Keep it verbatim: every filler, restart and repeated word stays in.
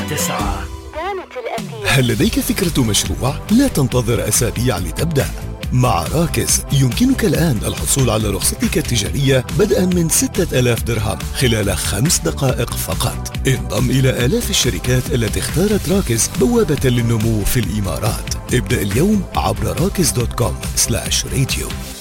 تسعة. هل لديك فكرة مشروع؟ لا تنتظر أسابيع لتبدأ. مع راكز يمكنك الآن الحصول على رخصتك التجارية بدءا من ستة آلاف درهم خلال خمس دقائق فقط. انضم إلى آلاف الشركات التي اختارت راكز بوابة للنمو في الإمارات. ابدأ اليوم عبر راكز دوت كوم سلاش راديو.